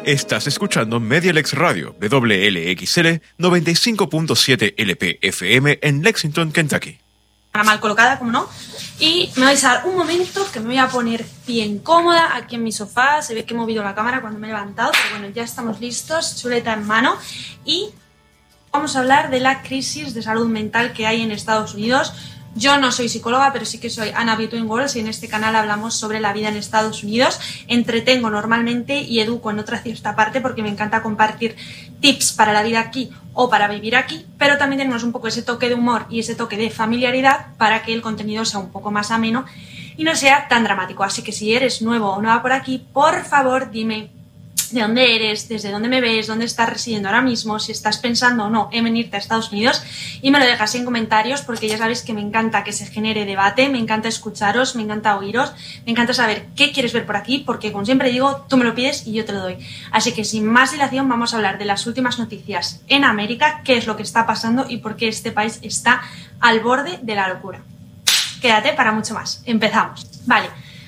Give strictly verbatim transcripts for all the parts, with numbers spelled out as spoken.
Estás escuchando Medialex Radio de W L X L noventa y cinco punto siete L P F M en Lexington, Kentucky. Mal colocada, como no. Y me vais a dar un momento que me voy a poner bien cómoda aquí en mi sofá. Se ve que he movido la cámara cuando me he levantado, pero bueno, ya estamos listos, chuleta en mano. Y vamos a hablar de la crisis de salud mental que hay en Estados Unidos. Yo no soy psicóloga, pero sí que soy Anna Between Worlds y en este canal hablamos sobre la vida en Estados Unidos. Entretengo normalmente y educo en otra cierta parte porque me encanta compartir tips para la vida aquí o para vivir aquí, pero también tenemos un poco ese toque de humor y ese toque de familiaridad para que el contenido sea un poco más ameno y no sea tan dramático. Así que si eres nuevo o nueva por aquí, por favor dime de dónde eres, desde dónde me ves, dónde estás residiendo ahora mismo, si estás pensando o no en venirte a Estados Unidos y me lo dejas en comentarios porque ya sabéis que me encanta que se genere debate, me encanta escucharos, me encanta oíros, me encanta saber qué quieres ver por aquí porque como siempre digo, tú me lo pides y yo te lo doy. Así que sin más dilación vamos a hablar de las últimas noticias en América, qué es lo que está pasando y por qué este país está al borde de la locura. Quédate para mucho más. Empezamos. Vale.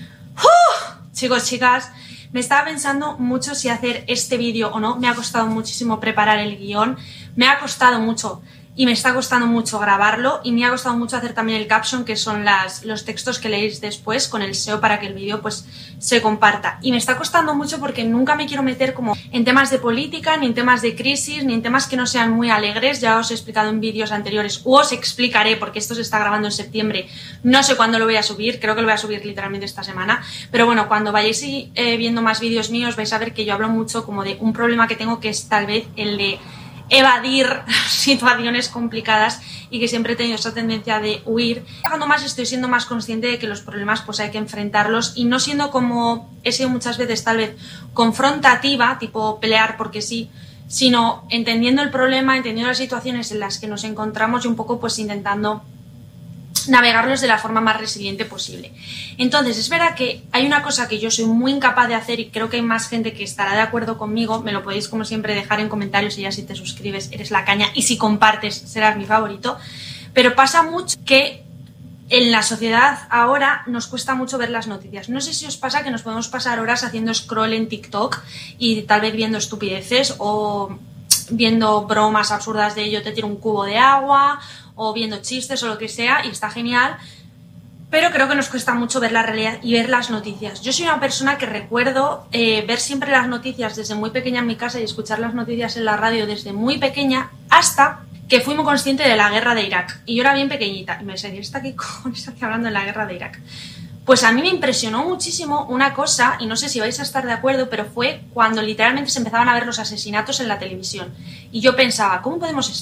¡Uh! Chicos, chicas, me estaba pensando mucho si hacer este vídeo o no. Me ha costado muchísimo preparar el guión. Me ha costado mucho y me está costando mucho grabarlo. Y me ha costado mucho hacer también el caption, que son las, los textos que leéis después con el S E O para que el vídeo pues se comparta. Y me está costando mucho porque nunca me quiero meter como en temas de política, ni en temas de crisis, ni en temas que no sean muy alegres. Ya os he explicado en vídeos anteriores, o os explicaré porque esto se está grabando en septiembre. No sé cuándo lo voy a subir, creo que lo voy a subir literalmente esta semana. Pero bueno, cuando vayáis eh, viendo más vídeos míos vais a ver que yo hablo mucho como de un problema que tengo, que es tal vez el de evadir situaciones complicadas y que siempre he tenido esa tendencia de huir. Cuando más estoy siendo más consciente de que los problemas pues hay que enfrentarlos y no siendo como he sido muchas veces tal vez confrontativa, tipo pelear porque sí, sino entendiendo el problema, entendiendo las situaciones en las que nos encontramos y un poco pues intentando navegarlos de la forma más resiliente posible. Entonces, es verdad que hay una cosa que yo soy muy incapaz de hacer y creo que hay más gente que estará de acuerdo conmigo. Me lo podéis, como siempre, dejar en comentarios y ya si te suscribes eres la caña y si compartes serás mi favorito. Pero pasa mucho que en la sociedad ahora nos cuesta mucho ver las noticias. No sé si os pasa que nos podemos pasar horas haciendo scroll en TikTok y tal vez viendo estupideces o viendo bromas absurdas de yo te tiro un cubo de agua o viendo chistes o lo que sea y está genial, pero creo que nos cuesta mucho ver la realidad y ver las noticias. Yo soy una persona que recuerdo eh, ver siempre las noticias desde muy pequeña en mi casa y escuchar las noticias en la radio desde muy pequeña hasta que fui muy consciente de la guerra de Irak y yo era bien pequeñita y me decía, ¿esta qué cojones está hablando de la guerra de Irak? Pues a mí me impresionó muchísimo una cosa, y no sé si vais a estar de acuerdo, pero fue cuando literalmente se empezaban a ver los asesinatos en la televisión. Y yo pensaba, ¿cómo podemos